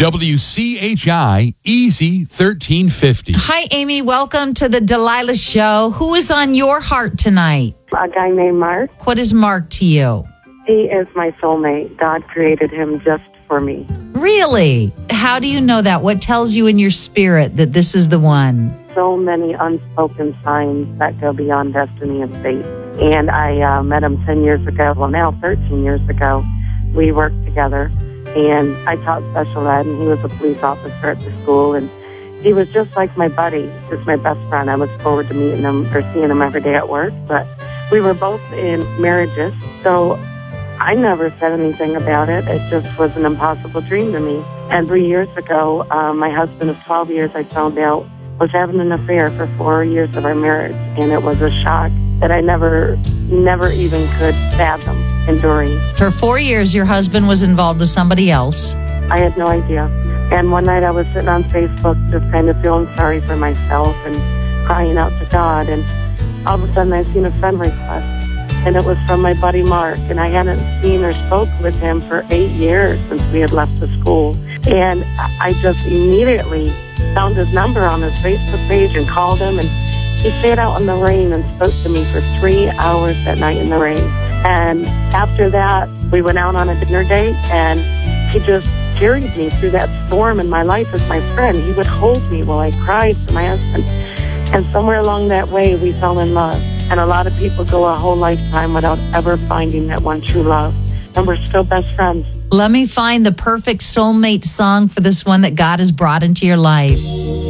WCHI Easy 1350. Hi, Amy. Welcome to the Delilah Show. Who is on your heart tonight? A guy named Mark. What is Mark to you? He is my soulmate. God created him just for me. Really? How do you know that? What tells you in your spirit that this is the one? So many unspoken signs that go beyond destiny and fate. And I met him 10 years ago. Well, now 13 years ago. We worked together, and I taught special ed, and he was a police officer at the school, and he was just like my buddy, just my best friend. I look forward to meeting him or seeing him every day at work, but we were both in marriages, so I never said anything about it. It just was an impossible dream to me. And 3 years ago, my husband of 12 years, I found out, was having an affair for 4 years of our marriage, and it was a shock that I never even could fathom enduring. For 4 years, your husband was involved with somebody else. I had no idea. And one night I was sitting on Facebook just kind of feeling sorry for myself and crying out to God, and all of a sudden I seen a friend request, and it was from my buddy Mark, and I hadn't seen or spoke with him for 8 years since we had left the school. And I just immediately found his number on his Facebook page and called him, and he stayed out in the rain and spoke to me for 3 hours that night in the rain. And after that, we went out on a dinner date, and he just carried me through that storm in my life as my friend. He would hold me while I cried for my husband. And somewhere along that way, we fell in love. And a lot of people go a whole lifetime without ever finding that one true love. And we're still best friends. Let me find the perfect soulmate song for this one that God has brought into your life.